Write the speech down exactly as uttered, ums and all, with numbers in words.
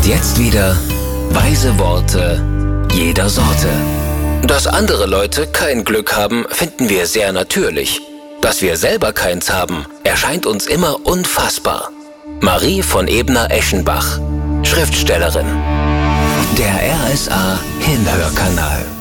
jetzt wieder weise Worte jeder Sorte. Dass andere Leute kein Glück haben, finden wir sehr natürlich. Dass wir selber keins haben, erscheint uns immer unfassbar. Marie von Ebner-Eschenbach, Schriftstellerin. Der R S A Hinhörkanal.